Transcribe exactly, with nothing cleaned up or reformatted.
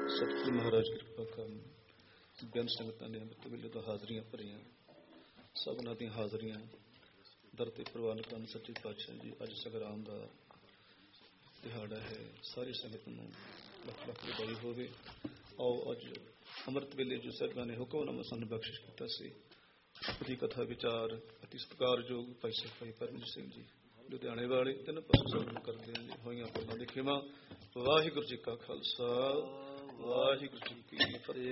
ਸਤਿਗੁਰੂ ਮਹਾਰਾਜ ਕਿਰਪਾ ਕਰਨ। ਬੇਅੰਤ ਸੰਗਤਾਂ ਨੇ ਅੰਮ੍ਰਿਤ ਵੇਲੇ ਤੋਂ ਹਾਜ਼ਰੀਆਂ ਭਰੀਆਂ, ਸਭਨਾਂ ਦੀਆਂ ਹਾਜ਼ਰੀਆਂ ਦਰ ਤੇ ਪ੍ਰਵਾਨ ਕਰਨ। ਸੱਚੇ ਪਾਤਸ਼ਾਹ ਜੀ, ਅੱਜ ਸੰਗਰਾਮ ਦਾ ਦਿਹਾੜਾ ਹੈ। ਸਾਰੀ ਸੰਗਤ ਨੂੰ ਲੱਖ ਲੱਖ ਵਧਾਈ ਹੋਵੇ। ਆਓ ਅੱਜ ਅੰਮ੍ਰਿਤ ਵੇਲੇ ਜੋ ਸਾਹਿਬਾਂ ਨੇ ਹੁਕਮਨਾਮਾ ਸਾਨੂੰ ਬਖਸ਼ਿਸ਼ ਕੀਤਾ ਸੀ, ਉਹਦੀ ਕਥਾ ਵਿਚਾਰ ਅਤੀ ਸਤਿਕਾਰਯੋਗ ਭਾਈ ਸਾਹਿਬ ਭਾਈ ਪਰਮਜੀਤ ਸਿੰਘ ਜੀ ਲੁਧਿਆਣੇ ਵਾਲੇ ਤਿੰਨ ਪਾਸੇ ਸਰਵਣ ਕਰਦੇ ਹਾਂ ਜੀ। ਹੋਈਆਂ ਭੁੱਲਾਂ ਦੀ ਖਿਮਾ। ਵਾਹਿਗੁਰੂ ਜੀ ਕਾ ਖਾਲਸਾ, ਵਾਹਿਗੁਰੂ ਜੀ ਕੀ ਫਤਿਹ।